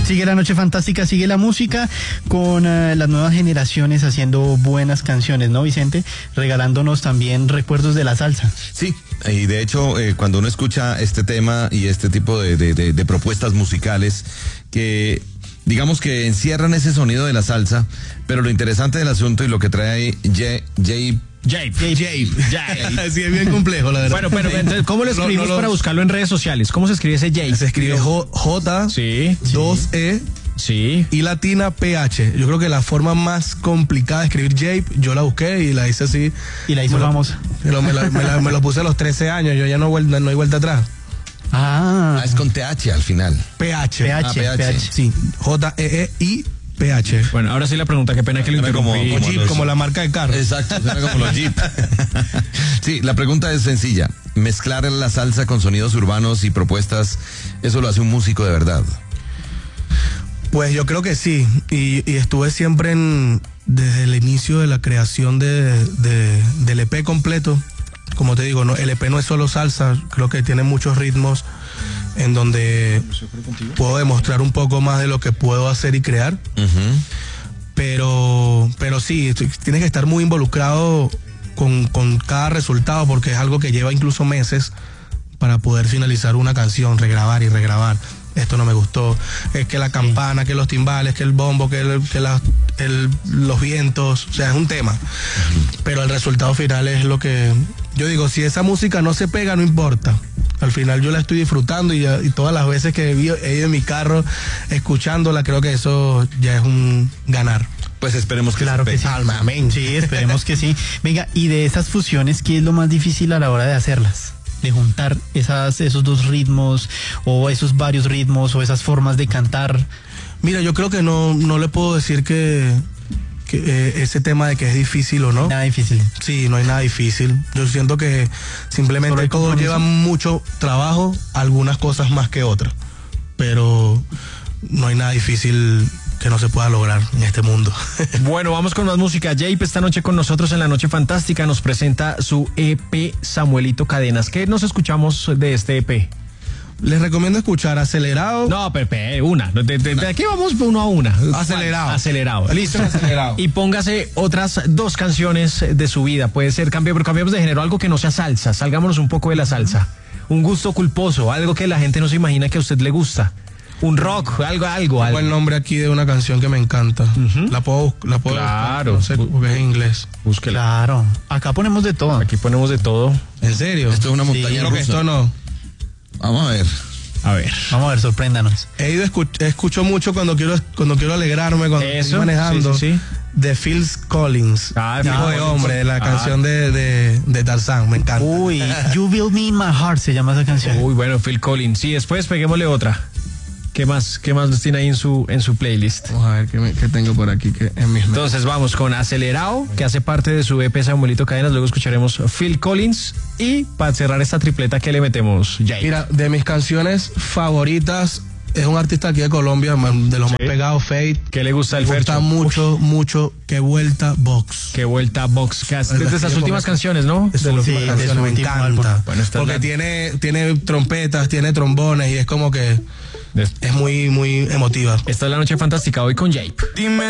Sigue la noche fantástica, sigue la música con las nuevas generaciones haciendo buenas canciones, ¿no, Vicente? Regalándonos también recuerdos de la salsa. Sí, y de hecho cuando uno escucha este tema y este tipo de propuestas musicales que digamos que encierran ese sonido de la salsa, pero lo interesante del asunto y lo que trae ahí Jape. Sí, es bien complejo, la verdad. Bueno, pero entonces, ¿cómo lo escribimos para buscarlo en redes sociales? ¿Cómo se escribe ese Jape? Se escribe J, Sí. 2E Sí. y latina PH. Yo creo que la forma más complicada de escribir Jape, yo la busqué y la hice así. Y la hizo famosa. Me lo puse a los 13 años, yo ya no hay vuelta atrás. Es con TH al final. PH. PH. Sí, Jeei PH. Bueno, ahora sí la pregunta, qué pena que lo interrumpí. Como la marca de carro. Exacto, suena como los Jeep. Sí, la pregunta es sencilla. Mezclar la salsa con sonidos urbanos y propuestas, ¿eso lo hace un músico de verdad? Pues yo creo que sí. Y estuve siempre desde el inicio de la creación del EP completo. Como te digo, el EP no es solo salsa, creo que tiene muchos ritmos en donde puedo demostrar un poco más de lo que puedo hacer y crear. Pero sí, tienes que estar muy involucrado con cada resultado, porque es algo que lleva incluso meses para poder finalizar una canción, regrabar y regrabar. Esto no me gustó, es que la campana, que los timbales, que el bombo, que los vientos, o sea, es un tema. Pero el resultado final es lo que yo digo, si esa música no se pega, no importa. Al final yo la estoy disfrutando y todas las veces que he ido en mi carro escuchándola, creo que eso ya es un ganar. Pues esperemos que claro que sí. Amén. Sí, esperemos que sí. Venga, y de esas fusiones, ¿qué es lo más difícil a la hora de hacerlas? De juntar esos dos ritmos o esos varios ritmos o esas formas de cantar. Mira, yo creo que no le puedo decir que ese tema de que es difícil o no. Nada difícil. Sí, no hay nada difícil. Yo siento que simplemente todo lleva mucho trabajo, algunas cosas más que otras. Pero no hay nada difícil que no se pueda lograr en este mundo. Bueno, vamos con más música. Jape esta noche con nosotros en La Noche Fantástica nos presenta su EP Samuelito Cadenas. ¿Qué nos escuchamos de este EP? Les recomiendo escuchar Acelerado. No, Pepe, una. De aquí vamos uno a una. Acelerado. Listo. Acelerado. Y póngase otras dos canciones de su vida. Puede ser, cambiemos de género, algo que no sea salsa. Salgámonos un poco de la salsa. Un gusto culposo, algo que la gente no se imagina que a usted le gusta. Un rock, algo. Tengo el nombre aquí de una canción que me encanta. La puedo claro. buscar, no sé, porque es en inglés. Búsquela. Claro. Acá ponemos de todo. Aquí ponemos de todo. ¿En serio? Esto es una montaña rusa. Esto no. Vamos a ver. Vamos a ver, sorpréndanos. Escucho mucho cuando quiero alegrarme, cuando estoy manejando. Sí. De Phil Collins. Hijo de hombre, de la canción de Tarzán, me encanta. Uy, You Build Me in My Heart se llama esa canción. Uy, bueno, Phil Collins. Sí, después peguémosle otra. ¿Qué más tiene ahí en su playlist? Vamos a ver qué tengo por aquí en mis Entonces vamos con Acelerado, que hace parte de su EP Samuelito Cadenas. Luego escucharemos Phil Collins. Y para cerrar esta tripleta, ¿qué le metemos, Jay? Mira, de mis canciones favoritas, es un artista aquí de Colombia, de los más pegados, Fate. ¿Qué le gusta el Fercho? Me gusta mucho Qué Vuelta Box. Qué Vuelta Box. Desde esas últimas canciones, ¿no? De las últimas canciones, me encanta. Bueno, porque tiene trompetas, tiene trombones y es como que es muy, muy emotiva. Esta es La Noche Fantástica hoy con Jape. Dime.